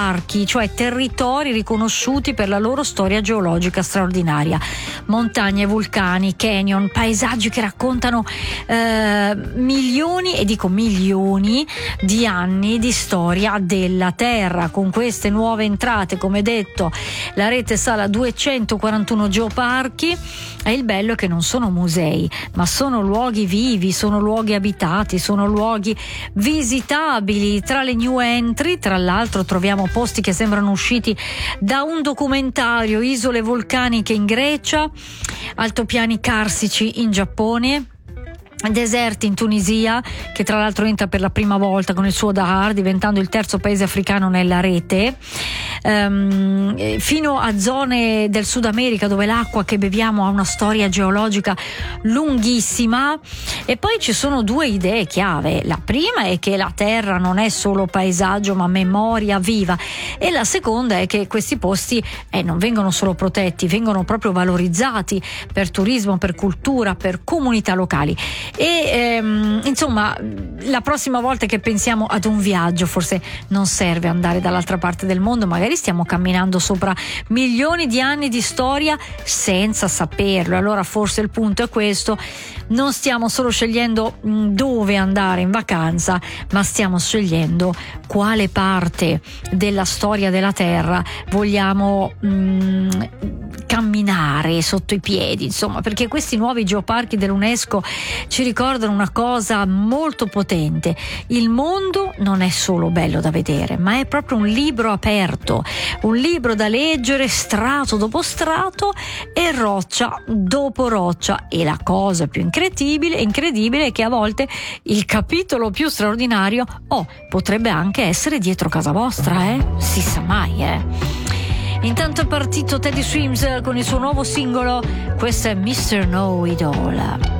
geoparchi, cioè territori riconosciuti per la loro storia geologica straordinaria. Montagne, vulcani, canyon, paesaggi che raccontano milioni di anni di storia della Terra. Con queste nuove entrate, come detto, la rete sale a 241 geoparchi, e il bello è che non sono musei, ma sono luoghi vivi, sono luoghi abitati, sono luoghi visitabili. Tra le new entry, tra l'altro, troviamo posti che sembrano usciti da un documentario: isole vulcaniche in Grecia, altopiani carsici in Giappone, deserti in Tunisia, che tra l'altro entra per la prima volta con il suo Dahar, diventando il terzo paese africano nella rete, fino a zone del Sud America dove l'acqua che beviamo ha una storia geologica lunghissima. E poi ci sono due idee chiave: la prima è che la Terra non è solo paesaggio ma memoria viva, e la seconda è che questi posti non vengono solo protetti, vengono proprio valorizzati per turismo, per cultura, per comunità locali. E insomma, la prossima volta che pensiamo ad un viaggio, forse non serve andare dall'altra parte del mondo, magari stiamo camminando sopra milioni di anni di storia senza saperlo. Allora forse il punto è questo: non stiamo solo scegliendo dove andare in vacanza, ma stiamo scegliendo quale parte della storia della Terra vogliamo camminare sotto i piedi, insomma, perché questi nuovi geoparchi dell'UNESCO ci ricordano una cosa molto potente: il mondo non è solo bello da vedere, ma è proprio un libro aperto, un libro da leggere strato dopo strato e roccia dopo roccia. E la cosa più incredibile è che a volte il capitolo più straordinario potrebbe anche essere dietro casa vostra, si sa mai. Intanto è partito Teddy Swims con il suo nuovo singolo, questo è Mr. Know It All.